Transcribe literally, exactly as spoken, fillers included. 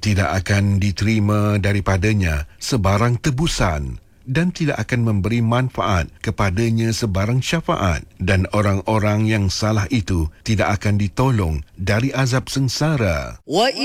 tidak akan diterima daripadanya sebarang tebusan dan tidak akan memberi manfaat kepadanya sebarang syafaat, dan orang-orang yang salah itu tidak akan ditolong dari azab sengsara.